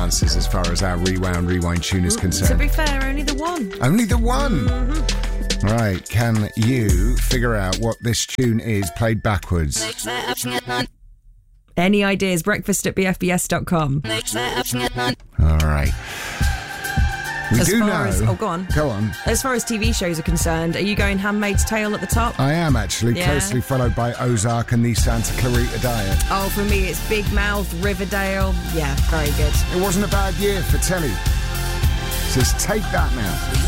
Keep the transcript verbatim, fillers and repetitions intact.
answers as far as our Rewound Rewind tune is concerned. To be fair, only the one. Only the one? Mm-hmm. Right, can you figure out what this tune is played backwards? Any ideas? Breakfast at b f b s dot com. All right. We as do far know... As, oh, go on. Go on. As far as T V shows are concerned, are you going Handmaid's Tale at the top? I am, actually, yeah. closely followed by Ozark and the Santa Clarita Diet. Oh, for me, it's Big Mouth, Riverdale. Yeah, very good. It wasn't a bad year for telly. Says, take that now.